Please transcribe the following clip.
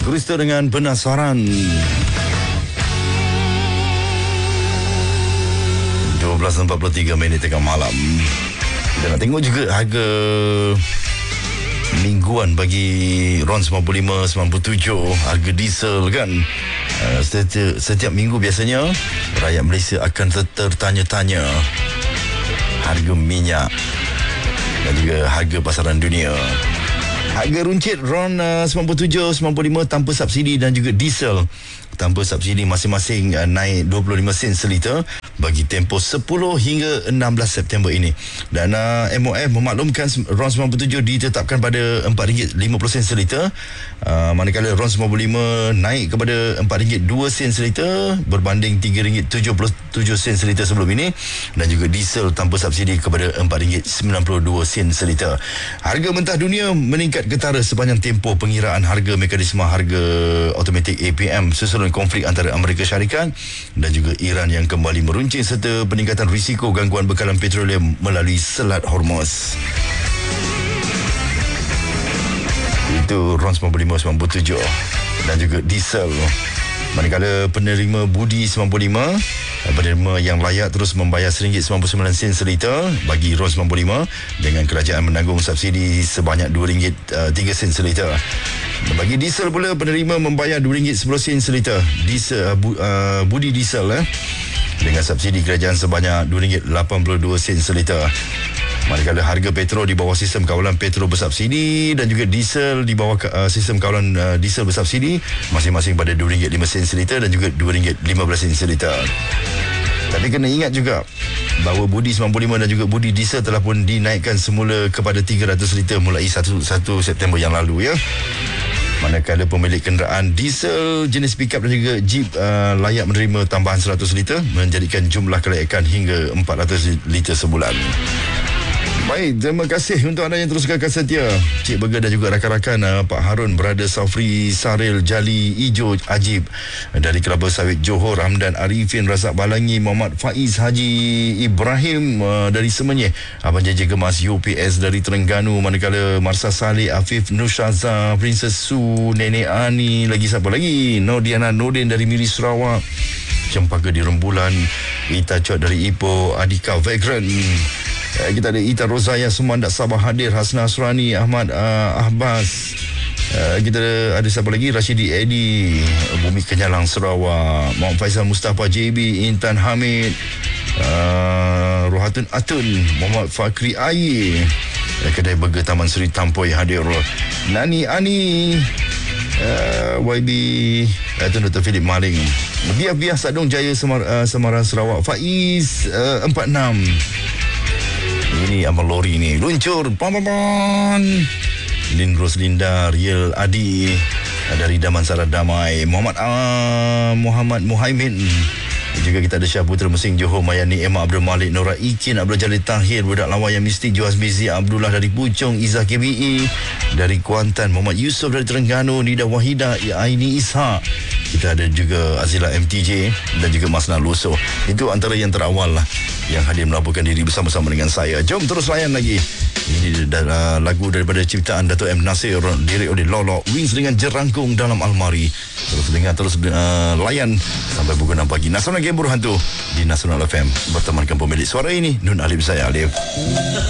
Kristo dengan penasaran. 12.43 tengah malam. Kita nak tengok juga harga mingguan bagi RON 95, 97, harga diesel kan. Setiap minggu biasanya rakyat Malaysia akan tertanya-tanya harga minyak dan juga harga pasaran dunia. Harga runcit RON 97, 95 tanpa subsidi dan juga diesel tanpa subsidi masing-masing naik 25 sen seliter bagi tempoh 10 hingga 16 September ini. Dan MOF memaklumkan RON 97 ditetapkan pada RM4.50 seliter, manakala RON 95 naik kepada RM4.02 seliter berbanding RM3.77 seliter sebelum ini, dan juga diesel tanpa subsidi kepada RM4.92 seliter. Harga mentah dunia meningkat ketara sepanjang tempoh pengiraan harga mekanisme harga automatik APM susulan konflik antara Amerika Syarikat dan juga Iran yang kembali meruncing, serta peningkatan risiko gangguan bekalan petroleum melalui Selat Hormuz. Itu RON 95, 97 dan juga diesel. Manakala penerima budi 95, penerima yang layak terus membayar RM1.99 seliter bagi RON 95 dengan kerajaan menanggung subsidi sebanyak RM2.03 seliter. Bagi diesel pula, penerima membayar RM2.10 seliter budi diesel dengan subsidi kerajaan sebanyak RM2.82 seliter. Manakala harga petrol di bawah sistem kawalan petrol bersubsidi dan juga diesel di bawah sistem kawalan diesel bersubsidi masing-masing pada RM2.05 seliter dan juga RM2.15 seliter. Tapi kena ingat juga bahawa budi 95 dan juga budi diesel telah pun dinaikkan semula kepada 300 liter mulai 1 September yang lalu ya. Manakala pemilik kenderaan diesel jenis pickup dan juga jeep layak menerima tambahan 100 liter, menjadikan jumlah kelayakan hingga 400 liter sebulan. Baik, terima kasih untuk anda yang terus kekal setia. Cik Burger dan juga rakan-rakan, Pak Harun, Brother Safri, Saril, Jali, Ijo, Ajib dari Kelapa Sawit Johor, Hamdan Arifin, Razak Balangi, Muhammad Faiz, Haji Ibrahim dari Semenyih, Abang JJ Gemas, UPS dari Terengganu, manakala Marsa Saleh, Afif, Nushaza, Princess Su, Nenek Ani, lagi siapa lagi? Nordiana Nordin dari Miri Sarawak, Cempaka di Rembulan, Ita Cot dari Ipoh, Adika Vagrant. Kita ada Ita Rozaya, semua tak sabar hadir, Hasna Asrani, Ahmad Ahbas. Kita ada siapa lagi? Rashidi Edi, Bumi Kenyalang Sarawak, Muhammad Faisal Mustafa, JB, Intan Hamid, Rohatun Atun, Muhammad Fakri Ayi, Kedai Burger Taman Seri Tampoi hadir, Nani Ani, YB, Dr. Philip Maling, Biah Sadong Jaya Semarang Sarawak, Faiz 46. Ini Abang Lori ni luncur pam. Lin Roslinda, Riel Adi dari Damansara Damai, Muhammad Muhaimin. Juga kita ada Syah Putra Mesing Johor, Mayani, Emma Abdul Malik, Nora Ikin, Abdul Jalil Tahir, Budak Lawan yang Mistik, Joas Bizi, Abdullah dari Puchong, Izzah KBE dari Kuantan, Muhammad Yusof dari Terengganu, Nida Wahida, Aini Ishak. Kita ada juga Azila MTJ dan juga Masna Luso. Itu antara yang terawal lah yang hadir melaporkan diri bersama-sama dengan saya. Jom terus layan lagi. Ini lagu daripada ciptaan Dato' M. Nasir, diri oleh Lolo Wings dengan Jerangkung Dalam Almari. Terus dengar, terus layan sampai pukul 6 pagi. Nasional Game Hantu di Nasional FM bertemankan pemilik suara ini, Nun Alif, saya Alif.